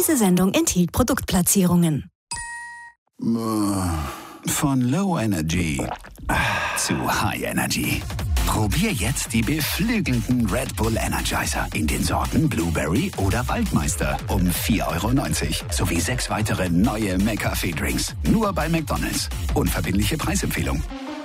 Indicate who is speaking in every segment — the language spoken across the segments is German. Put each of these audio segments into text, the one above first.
Speaker 1: Diese Sendung enthielt Produktplatzierungen.
Speaker 2: Von Low Energy zu High Energy. Probier jetzt die beflügelnden Red Bull Energizer in den Sorten Blueberry oder Waldmeister um 4,90 € sowie 6 weitere neue McCafé-Drinks. Nur bei McDonald's. Unverbindliche Preisempfehlung.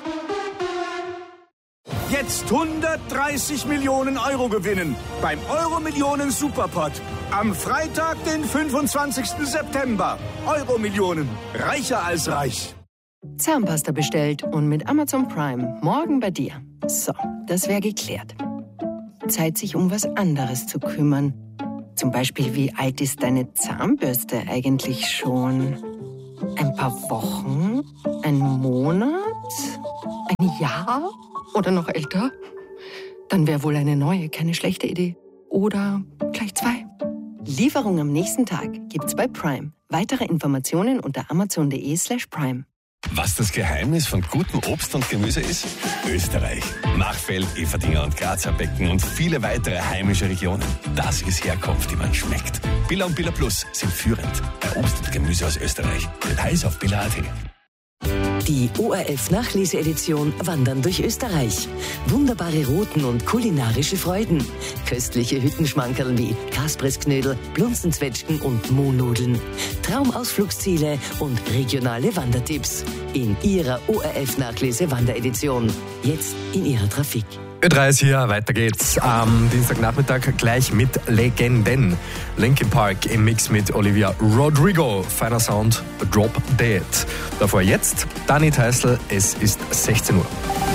Speaker 3: Jetzt 130 Millionen Euro gewinnen beim Euro-Millionen Superpot. Am Freitag, den 25. September. Euro-Millionen. Reicher als reich.
Speaker 4: Zahnpasta bestellt und mit Amazon Prime morgen bei dir. So, das wäre geklärt. Zeit, sich um was anderes zu kümmern. Zum Beispiel, wie alt ist deine Zahnbürste eigentlich schon? Ein paar Wochen? Ein Monat? Ein Jahr? Oder noch älter? Dann wäre wohl eine neue keine schlechte Idee. Oder gleich 2. Lieferung am nächsten Tag gibt's bei Prime. Weitere Informationen unter amazon.de/prime.
Speaker 5: Was das Geheimnis von gutem Obst und Gemüse ist? Österreich. Machfeld, Eferdingen und Grazer Becken und viele weitere heimische Regionen. Das ist Herkunft, die man schmeckt. Billa und Billa Plus sind führend bei Obst und Gemüse aus Österreich. Details auf billa.at.
Speaker 6: Die ORF-Nachleseedition Wandern durch Österreich. Wunderbare Routen und kulinarische Freuden. Köstliche Hüttenschmankerl wie Kaspressknödel, Blunzenzwetschgen und Mohnnudeln. Traumausflugsziele und regionale Wandertipps. In Ihrer ORF-Nachlese-Wanderedition. Jetzt in Ihrer Trafik.
Speaker 7: Ö3 ist hier, weiter geht's. Am Dienstagnachmittag gleich mit Legenden. Linkin Park im Mix mit Olivia Rodrigo. Feiner Sound, Drop Dead. Davor jetzt Dani Theißl, es ist 16 Uhr.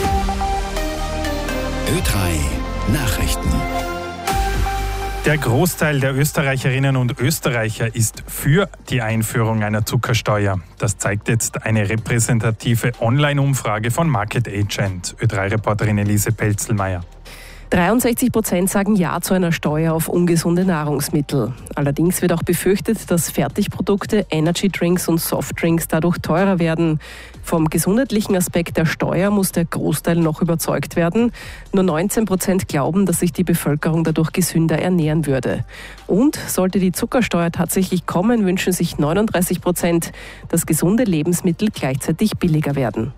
Speaker 2: Ö3 Nachrichten.
Speaker 8: Der Großteil der Österreicherinnen und Österreicher ist für die Einführung einer Zuckersteuer. Das zeigt jetzt eine repräsentative Online-Umfrage von Market Agent. Ö3-Reporterin Elise Pelzelmeier.
Speaker 9: 63% sagen Ja zu einer Steuer auf ungesunde Nahrungsmittel. Allerdings wird auch befürchtet, dass Fertigprodukte, Energydrinks und Softdrinks dadurch teurer werden. Vom gesundheitlichen Aspekt der Steuer muss der Großteil noch überzeugt werden. Nur 19% glauben, dass sich die Bevölkerung dadurch gesünder ernähren würde. Und sollte die Zuckersteuer tatsächlich kommen, wünschen sich 39%, dass gesunde Lebensmittel gleichzeitig billiger werden.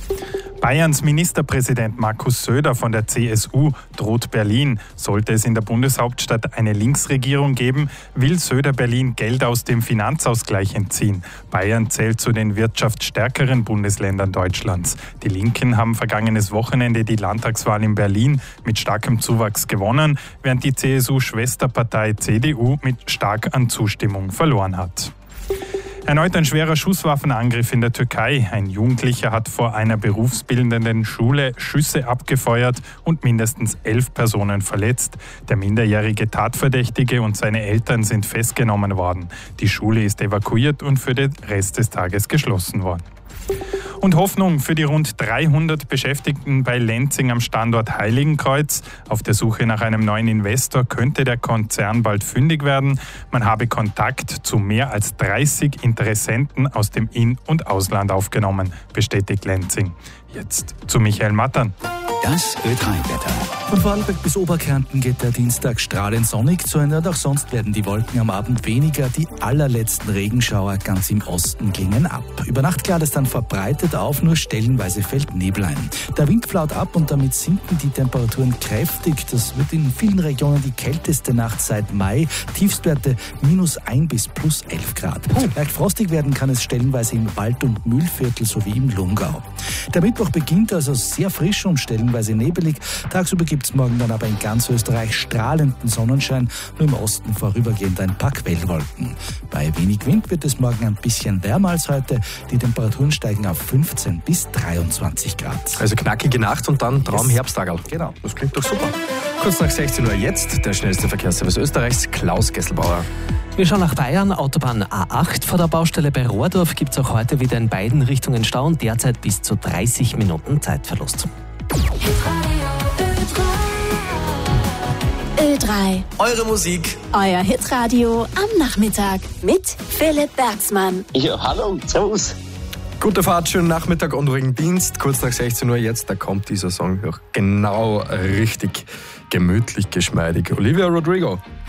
Speaker 8: Bayerns Ministerpräsident Markus Söder von der CSU droht Berlin. Sollte es in der Bundeshauptstadt eine Linksregierung geben, will Söder Berlin Geld aus dem Finanzausgleich entziehen. Bayern zählt zu den wirtschaftsstärkeren Bundesländern Deutschlands. Die Linken haben vergangenes Wochenende die Landtagswahl in Berlin mit starkem Zuwachs gewonnen, während die CSU-Schwesterpartei CDU mit stark an Zustimmung verloren hat. Erneut ein schwerer Schusswaffenangriff in der Türkei. Ein Jugendlicher hat vor einer berufsbildenden Schule Schüsse abgefeuert und mindestens 11 Personen verletzt. Der minderjährige Tatverdächtige und seine Eltern sind festgenommen worden. Die Schule ist evakuiert und für den Rest des Tages geschlossen worden. Und Hoffnung für die rund 300 Beschäftigten bei Lenzing am Standort Heiligenkreuz. Auf der Suche nach einem neuen Investor könnte der Konzern bald fündig werden. Man habe Kontakt zu mehr als 30 Interessenten aus dem In- und Ausland aufgenommen, bestätigt Lenzing. Jetzt zu Michael Mattern.
Speaker 2: Das Ö3-Wetter.
Speaker 10: Von Vorarlberg bis Oberkärnten geht der Dienstag strahlend sonnig zu Ende und auch sonst werden die Wolken am Abend weniger. Die allerletzten Regenschauer ganz im Osten klingen ab. Über Nacht klart es dann verbreitet auf, nur stellenweise fällt Nebel ein. Der Wind flaut ab und damit sinken die Temperaturen kräftig. Das wird in vielen Regionen die kälteste Nacht seit Mai. Tiefstwerte -1 bis +11 Grad. Leicht frostig werden kann es stellenweise im Wald- und Mühlviertel sowie im Lungau. Der Mittwoch beginnt also sehr frisch und stellenweise nebelig. Tagsüber gibt es morgen dann aber in ganz Österreich strahlenden Sonnenschein, nur im Osten vorübergehend ein paar Quellwolken. Bei wenig Wind wird es morgen ein bisschen wärmer als heute. Die Temperaturen steigen auf 15 bis 23 Grad.
Speaker 7: Also knackige Nacht und dann Traumherbsttagerl.
Speaker 10: Genau.
Speaker 7: Das klingt doch super. Kurz nach 16 Uhr jetzt der schnellste Verkehrsservice Österreichs, Klaus Gesselbauer.
Speaker 11: Wir schauen nach Bayern, Autobahn A8 vor der Baustelle bei Rohrdorf gibt es auch heute wieder in beiden Richtungen Stau und derzeit bis zu 30 Minuten Zeitverlust.
Speaker 1: Ö3.
Speaker 12: Eure Musik.
Speaker 1: Euer Hitradio am Nachmittag mit Philipp Bergsmann.
Speaker 12: Ja, hallo, servus.
Speaker 7: Gute Fahrt, schönen Nachmittag und ruhigen Dienst. Kurz nach 16 Uhr jetzt, da kommt dieser Song auch genau richtig gemütlich, geschmeidig. Olivia Rodrigo.